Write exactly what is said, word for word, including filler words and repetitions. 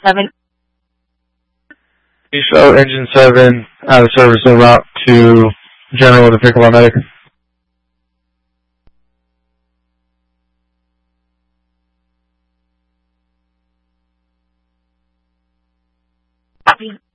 seven. Show engine seven out of service en route to General to pick up our medic. Copy.